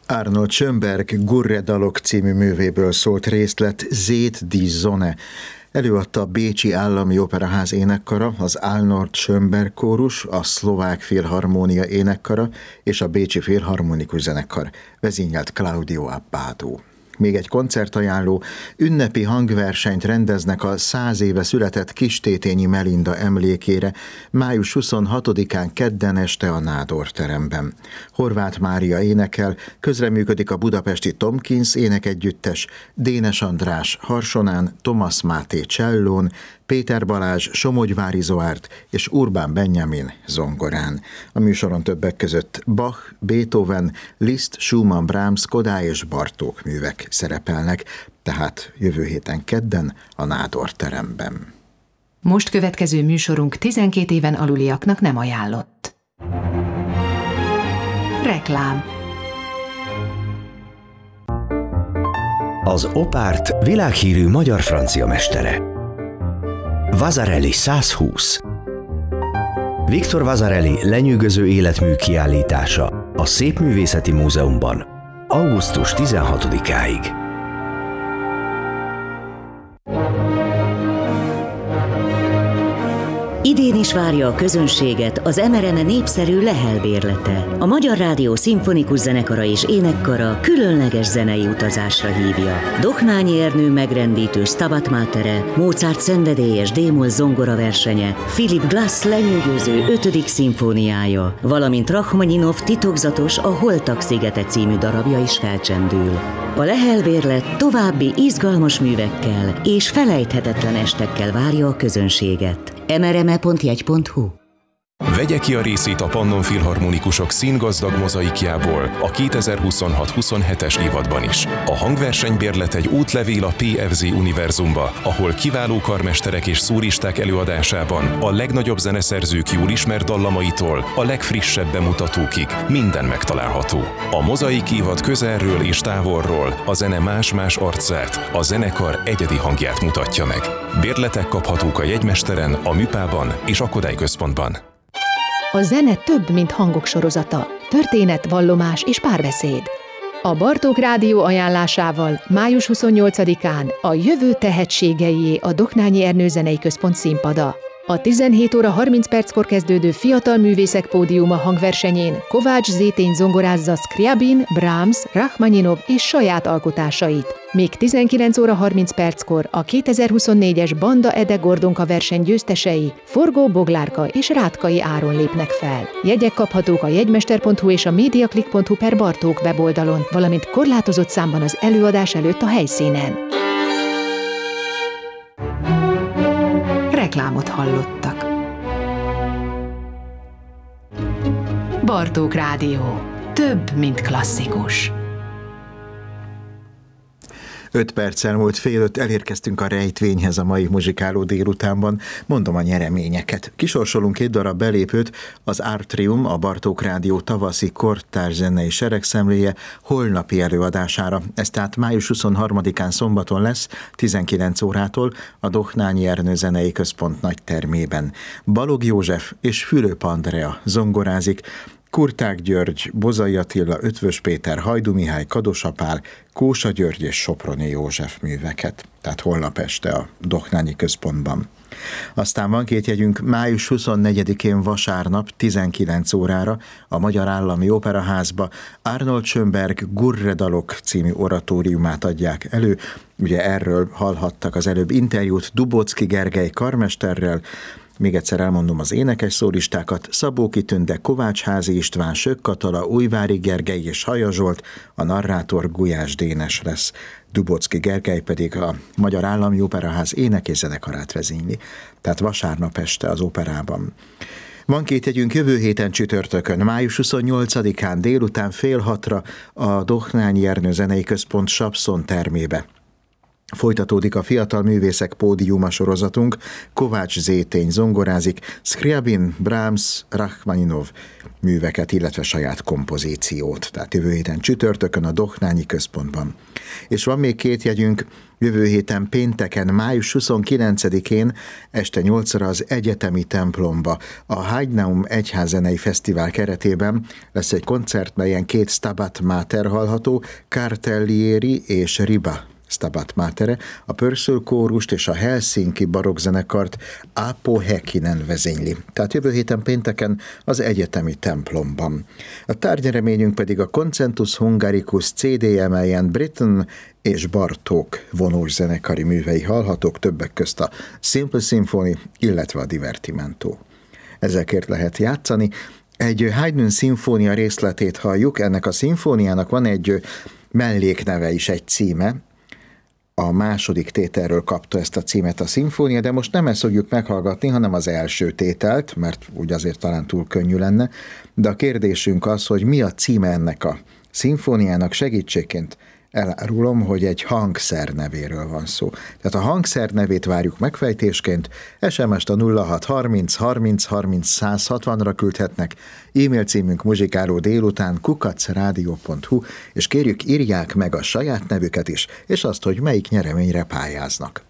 Arnold Schönberg Gurre dalok című művéből szólt részlet Zét die Sonne. Előadta a Bécsi Állami Operaház énekkara, az Arnold Schönberg kórus, a Szlovák Filharmónia énekkara és a Bécsi Filharmonikus Zenekar. Vezényelt Claudio Abbado. Még egy koncertajánló, ünnepi hangversenyt rendeznek a 100 éve született Kistétényi Melinda emlékére május 26-án kedden este a Nádor teremben. Horváth Mária énekel, közreműködik a budapesti Tomkins énekegyüttes, Dénes András harsonán, Thomas Máté csellón, Péter Balázs Somogyvári Zoárt és Urbán Benjamin zongorán. A műsoron többek között Bach, Beethoven, Liszt, Schumann, Brahms, Kodály és Bartók művek szerepelnek, tehát jövő héten kedden a Nádor teremben. Most következő műsorunk 12 éven aluliaknak nem ajánlott. Reklám. Az Opárt világhírű magyar-francia mestere. Vasarely 120. Victor Vasarely lenyűgöző életmű kiállítása a Szépművészeti Múzeumban augusztus 16-áig. Idén is várja a közönséget az MRM népszerű Lehel bérlete. A Magyar Rádió Szimfonikus Zenekara és Énekkara különleges zenei utazásra hívja. Dohnányi Ernő megrendítő Stabat Matere, Mozart szenvedélyes D-moll zongora versenye, Philip Glass lenyűgöző 5. szimfóniája, valamint Rachmaninov titokzatos A Holtak szigete című darabja is felcsendül. A Lehel bérlet további izgalmas művekkel és felejthetetlen estekkel várja a közönséget. mrme.jegy.hu. Vegye ki a részét a Pannon Filharmonikusok színgazdag mozaikjából a 2026-27-es évadban is. A hangversenybérlet egy útlevél a PFZ univerzumba, ahol kiváló karmesterek és szóristák előadásában a legnagyobb zeneszerzők jól ismert dallamaitól a legfrissebb bemutatókig minden megtalálható. A mozaik évad közelről és távolról a zene más-más arcát, a zenekar egyedi hangját mutatja meg. Bérletek kaphatók a Jegymesteren, a Műpában és a Kodály Központban. A zene több, mint hangok sorozata, történet, vallomás és párbeszéd. A Bartók Rádió ajánlásával május 28-án a jövő tehetségeié a Dohnányi Ernő Zenei Központ színpada. A 17 óra 30 perckor kezdődő Fiatal Művészek Pódiuma hangversenyén Kovács Zétény zongorázza Scriabin, Brahms, Rachmaninov és saját alkotásait. Még 19 óra 30 perckor a 2024-es Banda Ede Gordonka verseny győztesei Forgó Boglárka és Rátkai Áron lépnek fel. Jegyek kaphatók a jegymester.hu és a mediaclick.hu/Bartók weboldalon, valamint korlátozott számban az előadás előtt a helyszínen. Reklámot hallottak. Bartók Rádió. Több, mint klasszikus. 5 perccel múlt 4:30, elérkeztünk a rejtvényhez a mai muzsikáló délutánban. Mondom a nyereményeket. Kisorsolunk 2 darab belépőt az Artrium, a Bartók Rádió tavaszi kortárs zenei seregszemléje holnapi előadására. Ez tehát május 23-án szombaton lesz, 19 órától a Dohnányi Ernő Zenei Központ nagy termében. Balog József és Fülöp Andrea zongorázik, Kurták György, Bozai Attila, Ötvös Péter, Hajdú Mihály, Kadosa Pál, Kósa György és Soproni József műveket. Tehát holnap este a Dohnányi Központban. Aztán van 2 jegyünk, május 24-én vasárnap 19 órára a Magyar Állami Operaházba Arnold Schönberg Gurre dalok című oratóriumát adják elő. Ugye erről hallhattak az előbb interjút Dubocki Gergely karmesterrel. Még egyszer elmondom az énekes szólistákat: Szabóki Tünde, Kovácsházi István, Sök Katala, Újvári Gergely és Haja Zsolt, a narrátor Gulyás Dénes lesz. Dubocki Gergely pedig a Magyar Állami Operaház ének- és zenekarát vezényli. Tehát vasárnap este az operában. Van 2 jegyünk jövő héten csütörtökön, május 28-án délután 5:30 a Dohnányi Ernő Zenei Központ Sapszon termébe. Folytatódik a Fiatal Művészek Pódiuma sorozatunk, Kovács Zétény zongorázik, Scriabin, Brahms, Rachmaninov műveket, illetve saját kompozíciót. Tehát jövő héten csütörtökön a Dohnányi Központban. És van még 2 jegyünk, jövő héten pénteken, május 29-én este 8-ra az Egyetemi templomba. A Hagynaum Egyházzenei Fesztivál keretében lesz egy koncert, melyen 2 Stabat Mater hallható, Cartellieri és Riba Stabat Matere, a Pörsöl kórust és a Helsinki barokkzenekart Aapo Häkkinen vezényli. Tehát jövő héten pénteken az Egyetemi templomban. A tárgyreményünk pedig a Concentus Hungaricus CD, melyen Britten és Bartók vonós zenekari művei hallhatók, többek közt a Simple Symphony, illetve a Divertimento. Ezekért lehet játszani. Egy Haydn szimfónia részletét halljuk, ennek a szimfóniának van egy mellékneve is, egy címe. A második tételről kapta ezt a címet a szimfónia, de most nem ezt fogjuk meghallgatni, hanem az első tételt, mert úgy azért talán túl könnyű lenne, de a kérdésünk az, hogy mi a címe ennek a szimfóniának. Segítségként elárulom, hogy egy hangszer nevéről van szó. Tehát a hangszer nevét várjuk megfejtésként, SMS-t a 0630 30 30 160-ra küldhetnek, e-mail címünk muzsikálódélután @radio.hu, és kérjük, írják meg a saját nevüket is, és azt, hogy melyik nyereményre pályáznak.